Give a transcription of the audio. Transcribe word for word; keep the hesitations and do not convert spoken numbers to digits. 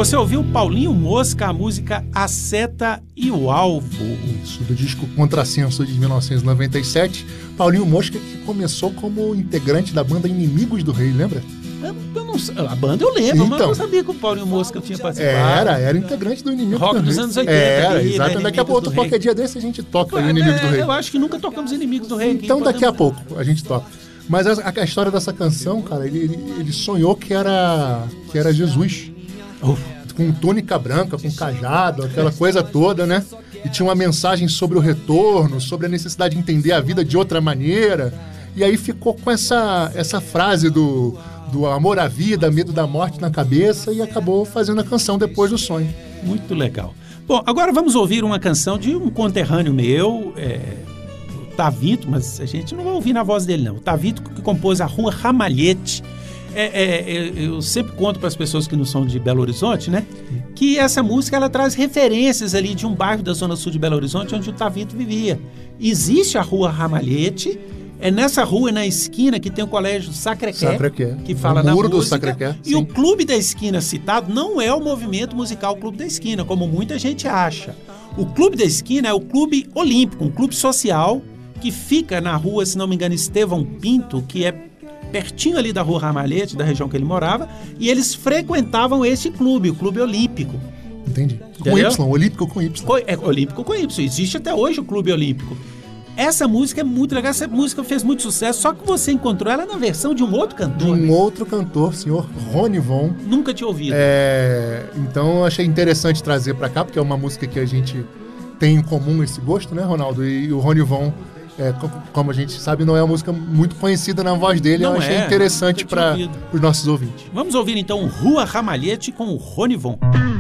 Você ouviu Paulinho Mosca, a música A Seta e o Alvo. Isso, do disco Contrassenso de mil novecentos e noventa e sete. Paulinho Mosca, que começou como integrante da banda Inimigos do Rei, lembra? Eu, eu não, a banda eu lembro, então, mas eu não sabia que o Paulinho Mosca tinha participado. Era, era integrante do Inimigos Rock do Rei. dos anos oitenta. Era, ali, exato. né? Daqui a pouco, qualquer dia desse, a gente toca o Inimigos é, do Rei. Eu acho que nunca tocamos Inimigos do Rei. Então aqui, daqui podemos... a pouco a gente toca. Mas a, a história dessa canção, cara, ele, ele, ele sonhou que era, que era Jesus. Oh. Com túnica branca, com cajado, aquela coisa toda, né? E tinha uma mensagem sobre o retorno, sobre a necessidade de entender a vida de outra maneira. E aí ficou com essa, essa frase do, do amor à vida, medo da morte na cabeça e acabou fazendo a canção depois do sonho. Muito legal. Bom, agora vamos ouvir uma canção de um conterrâneo meu, é, o Tavito, mas a gente não vai ouvir na voz dele, não. O Tavito, que compôs a Rua Ramalhete. É, é, eu sempre conto para as pessoas que não são de Belo Horizonte, né, que essa música ela traz referências ali de um bairro da zona sul de Belo Horizonte onde o Tavito vivia. Existe a Rua Ramalhete, é nessa rua, na esquina, que tem o colégio Sacré-Cœur, Sacré-Cœur, que fala o da muro música, do Sacré-Cœur, e o Clube da Esquina citado não é o movimento musical Clube da Esquina, como muita gente acha. O Clube da Esquina é o clube olímpico, um clube social que fica na rua, se não me engano, Estevão Pinto, que é pertinho ali da Rua Ramalhete, da região que ele morava, e eles frequentavam esse clube, o Clube Olímpico. Entendi. Com Entendeu? Y, Olímpico com Y. É Olímpico com Y, existe até hoje o Clube Olímpico. Essa música é muito legal, essa música fez muito sucesso, só que você encontrou ela na versão de um outro cantor. De um né? outro cantor, senhor Rony Von. Nunca tinha ouvido. É, então eu achei interessante trazer pra cá, porque é uma música que a gente tem em comum esse gosto, né, Ronaldo? E, e o Rony Von, é, como a gente sabe, não é uma música muito conhecida na voz dele. Não eu achei é, interessante nunca tinha para ouvido. os nossos ouvintes. Vamos ouvir então Rua Ramalhete com o Rony Von.